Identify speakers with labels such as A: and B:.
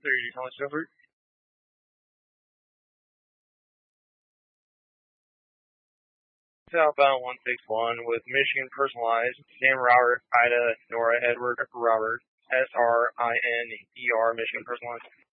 A: 30 College Silver. Southbound 161 with Michigan Personalized, Sam Robert, Ida, Nora, Edward, Robert, SRINER, Michigan Personalized.